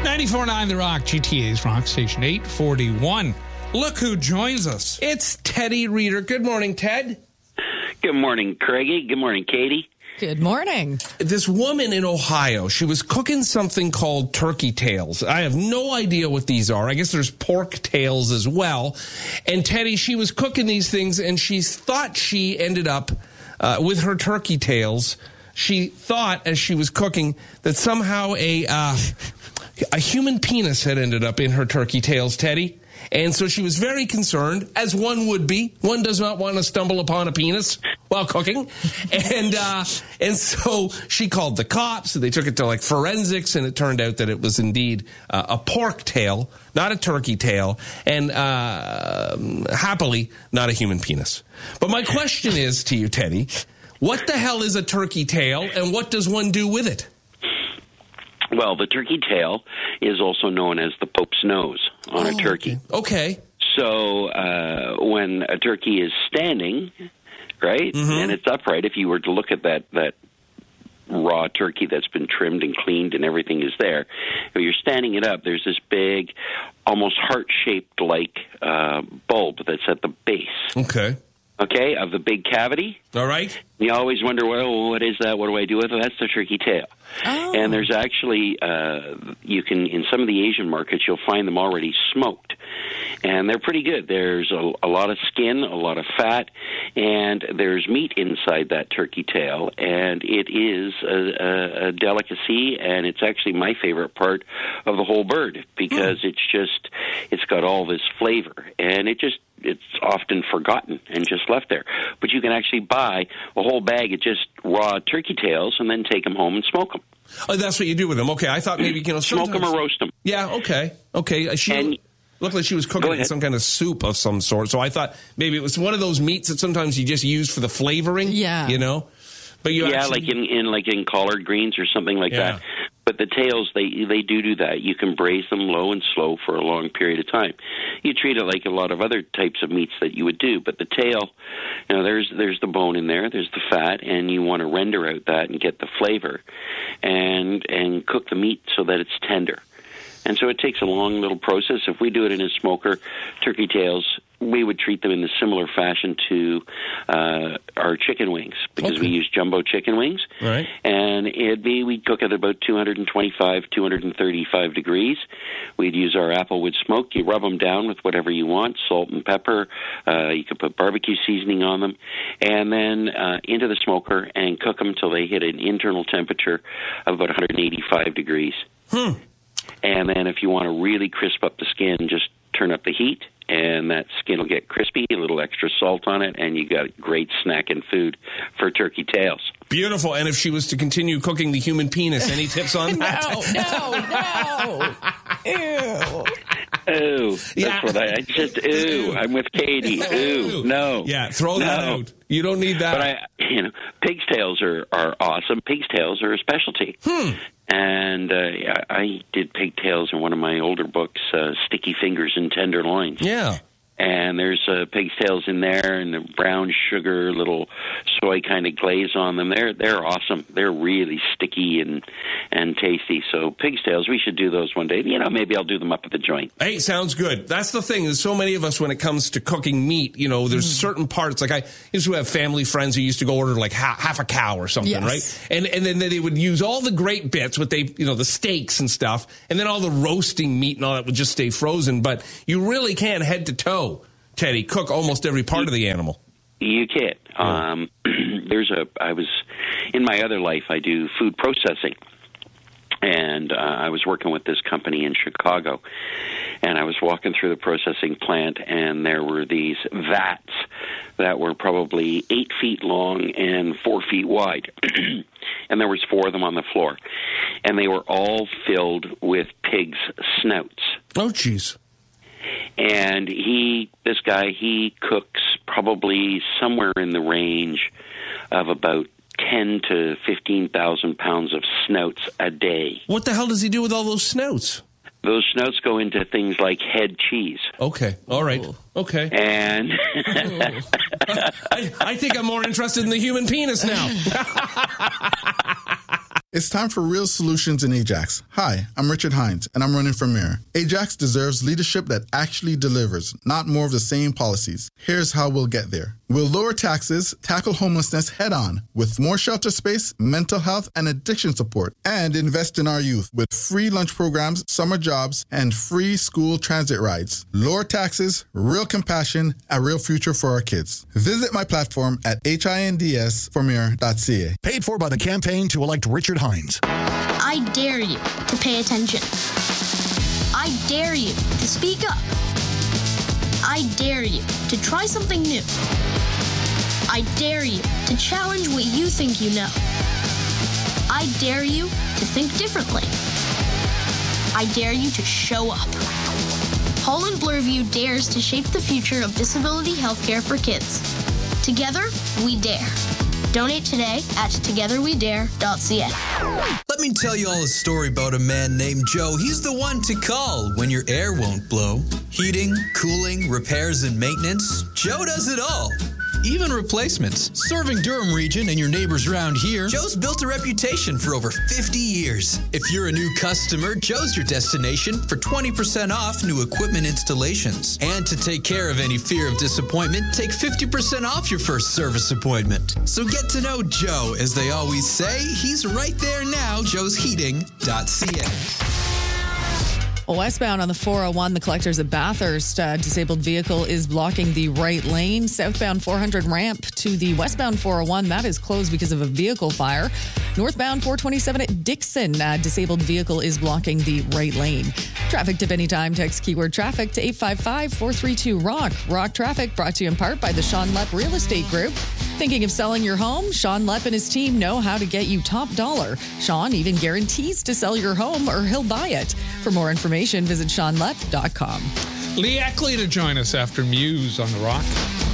94.9 The Rock, GTA's Rock Station 841. Look who joins us. It's Teddy Reader. Good morning, Ted. Good morning, Craigie. Good morning, Katie. Good morning. This woman in Ohio, she was cooking something called turkey tails. I have no idea what these are. I guess there's pork tails as well. And Teddy, she was cooking these things, and she thought she ended up with her turkey tails. She thought, as she was cooking, that somehow a human penis had ended up in her turkey tails, Teddy. And so she was very concerned, as one would be. One does not want to stumble upon a penis while cooking. And so she called the cops, and they took it to, forensics, and it turned out that it was indeed a pork tail, not a turkey tail, and happily not a human penis. But my question is to you, Teddy, what the hell is a turkey tail, and what does one do with it? Well, the turkey tail is also known as the Pope's nose on a turkey. Okay. So when a turkey is standing, right, and it's upright, if you were to look at that raw turkey that's been trimmed and cleaned and everything is there, if you're standing it up, there's this big, almost heart-shaped bulb that's at the base. Okay, of the big cavity. All right. You always wonder, well, what is that? What do I do with it? That's the turkey tail. Oh. And there's actually, you can, in some of the Asian markets, you'll find them already smoked. And they're pretty good. There's a lot of skin, a lot of fat, and there's meat inside that turkey tail. And it is a delicacy, and it's actually my favorite part of the whole bird because it's got all this flavor. And it's often forgotten and just left there. But you can actually buy a whole bag of just raw turkey tails and then take them home and smoke them. Oh, that's what you do with them. Okay, I thought maybe, smoke them or roast them. Yeah, okay. She looked like she was cooking some kind of soup of some sort, so I thought maybe it was one of those meats that sometimes you just use for the flavoring. Yeah. But like in collard greens or something like that. But the tails, they do that. You can braise them low and slow for a long period of time. You treat it like a lot of other types of meats that you would do. But the tail, there's the bone in there, there's the fat, and you want to render out that and get the flavor and cook the meat so that it's tender. And so it takes a long little process. If we do it in a smoker, turkey tails, we would treat them in a similar fashion to our chicken wings because we use jumbo chicken wings. Right. And we'd cook at about 225, 235 degrees. We'd use our applewood smoke. You rub them down with whatever you want, salt and pepper. You could put barbecue seasoning on them. And then into the smoker and cook them till they hit an internal temperature of about 185 degrees. And then if you want to really crisp up the skin, just turn up the heat, and that skin will get crispy, a little extra salt on it, and you got great snacking food for turkey tails. Beautiful. And if she was to continue cooking the human penis, any tips on that? No. Ew. Ooh, that's what I just, I'm with Katie. Ooh, no. Yeah, throw that out. You don't need that. But pig's tails are awesome. Pig's tails are a specialty. And I did pigtails in one of my older books, Sticky Fingers and Tender Loins. Yeah. And there's pig's tails in there and the brown sugar, little soy kind of glaze on them. They're awesome. They're really sticky and tasty. So pig's tails, we should do those one day. Maybe I'll do them up at the joint. Hey, sounds good. That's the thing. There's so many of us when it comes to cooking meat, there's certain parts. Like I used to have family friends who used to go order like half a cow or something, right? And then they would use all the great bits with the steaks and stuff, and then all the roasting meat and all that would just stay frozen. But you really can head to toe, Teddy, cook almost every part of the animal. You can't. I was in my other life, I do food processing. And I was working with this company in Chicago, and I was walking through the processing plant, and there were these vats that were probably 8 feet long and 4 feet wide. And there was 4 of them on the floor. And they were all filled with pigs' snouts. Oh, jeez. And this guy cooks probably somewhere in the range of about 10 to 15,000 pounds of snouts a day. What the hell does he do with all those snouts? Those snouts go into things like head cheese. Okay. All right. Okay. And I think I'm more interested in the human penis now. It's time for real solutions in Ajax. Hi, I'm Richard Hines, and I'm running for mayor. Ajax deserves leadership that actually delivers, not more of the same policies. Here's how we'll get there. We'll lower taxes, tackle homelessness head-on with more shelter space, mental health, and addiction support, and invest in our youth with free lunch programs, summer jobs, and free school transit rides. Lower taxes, real compassion, a real future for our kids. Visit my platform at hindsformayor.ca. Paid for by the campaign to elect Richard Hines. I dare you to pay attention. I dare you to speak up. I dare you to try something new. I dare you to challenge what you think you know. I dare you to think differently. I dare you to show up. Holland Bloorview dares to shape the future of disability healthcare for kids. Together, we dare. Donate today at togetherwedare.ca. Let me tell you all a story about a man named Joe. He's the one to call when your air won't blow. Heating, cooling, repairs, and maintenance. Joe does it all. Even replacements. Serving Durham region and your neighbors around here, Joe's built a reputation for over 50 years. If you're a new customer, Joe's your destination for 20% off new equipment installations. And to take care of any fear of disappointment, take 50% off your first service appointment. So get to know Joe. As they always say, he's right there now, joesheating.ca. Westbound on the 401, the collectors at Bathurst, disabled vehicle is blocking the right lane. Southbound 400 ramp to the westbound 401, that is closed because of a vehicle fire. Northbound 427 at Dixon, disabled vehicle is blocking the right lane. Traffic tip anytime, text keyword traffic to 855-432-ROCK. Rock Traffic brought to you in part by the Sean Lepp Real Estate Group. Thinking of selling your home? Sean Lepp and his team know how to get you top dollar. Sean even guarantees to sell your home or he'll buy it. For more information, visit SeanLepp.com. Lee Eckley to join us after Muse on The Rock.